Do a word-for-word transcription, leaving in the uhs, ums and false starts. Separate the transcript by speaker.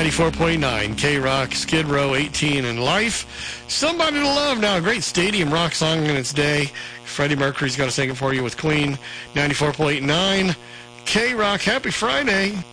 Speaker 1: ninety-four point nine K-Rock, Skid Row, eighteen and Life. Somebody to Love. Now, a great stadium rock song in its day. Freddie Mercury's going to sing it for you with Queen. ninety-four point nine K-Rock. Happy Friday.